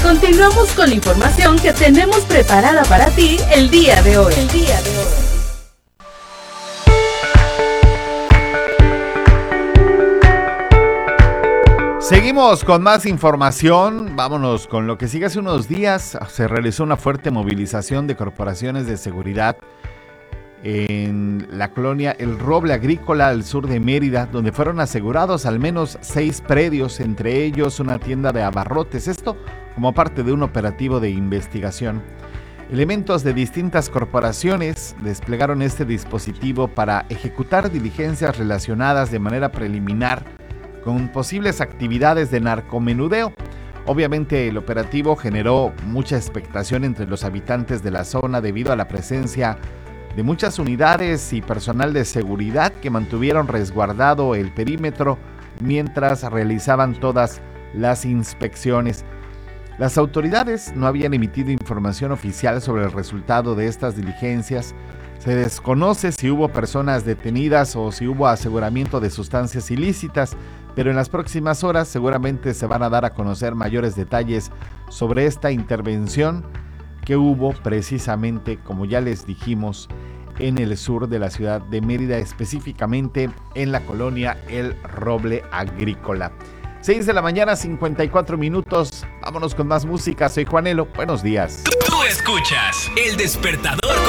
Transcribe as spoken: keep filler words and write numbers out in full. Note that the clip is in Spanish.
Continuamos con la información que tenemos preparada para ti el día de hoy. El día de hoy. Seguimos con más información. Vámonos con lo que sigue. Hace unos días se realizó una fuerte movilización de corporaciones de seguridad en la colonia El Roble Agrícola al sur de Mérida, donde fueron asegurados al menos seis predios, entre ellos una tienda de abarrotes. Esto como parte de un operativo de investigación. Elementos de distintas corporaciones desplegaron este dispositivo para ejecutar diligencias relacionadas de manera preliminar con posibles actividades de narcomenudeo. Obviamente el operativo generó mucha expectación entre los habitantes de la zona debido a la presencia de muchas unidades y personal de seguridad que mantuvieron resguardado el perímetro mientras realizaban todas las inspecciones. Las autoridades no habían emitido información oficial sobre el resultado de estas diligencias. Se desconoce si hubo personas detenidas o si hubo aseguramiento de sustancias ilícitas, pero en las próximas horas seguramente se van a dar a conocer mayores detalles sobre esta intervención que hubo precisamente, como ya les dijimos, en el sur de la ciudad de Mérida, específicamente en la colonia El Roble Agrícola. seis de la mañana, cincuenta y cuatro minutos. Vámonos con más música. Soy Juanelo. Buenos días. Tú escuchas El Despertador